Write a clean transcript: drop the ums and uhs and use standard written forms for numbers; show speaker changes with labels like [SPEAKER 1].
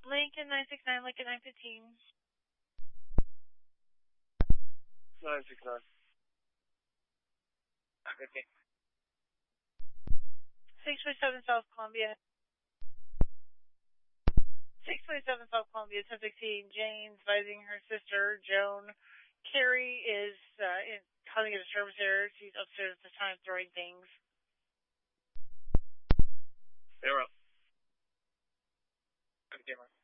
[SPEAKER 1] Lincoln 969, Lincoln 915.
[SPEAKER 2] 969.
[SPEAKER 3] Okay.
[SPEAKER 1] 627 South Columbia. 627 South Columbia, 1016. Jane's advising her sister, Joan. Carrie is causing a disturbance there. She's upstairs at this time throwing things.
[SPEAKER 2] They're up.
[SPEAKER 3] Okay, Mark.